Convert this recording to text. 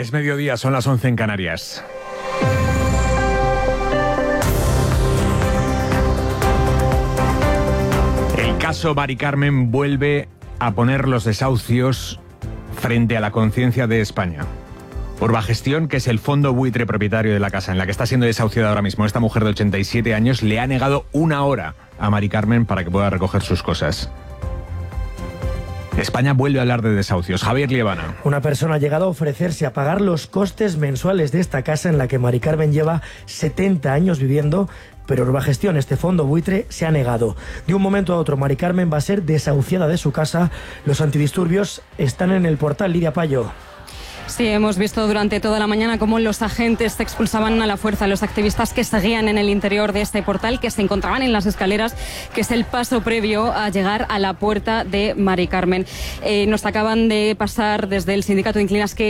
Es mediodía, son las 11 en Canarias. El caso Mari Carmen vuelve a poner los desahucios frente a la conciencia de España. Urbagestión, que es el fondo buitre propietario de la casa en la que está siendo desahuciada ahora mismo esta mujer de 87 años, le ha negado una hora a Mari Carmen para que pueda recoger sus cosas. España vuelve a hablar de desahucios. Javier Liebana. Una persona ha llegado a ofrecerse a pagar los costes mensuales de esta casa en la que Mari Carmen lleva 70 años viviendo, pero Urbagestión, este fondo buitre, se ha negado. De un momento a otro, Mari Carmen va a ser desahuciada de su casa. Los antidisturbios están en el portal. Lidia Payo. Sí, hemos visto durante toda la mañana cómo los agentes expulsaban a la fuerza a los activistas que seguían en el interior de este portal, que se encontraban en las escaleras, que es el paso previo a llegar a la puerta de Mari Carmen. Nos acaban de pasar desde el sindicato de inquilinas que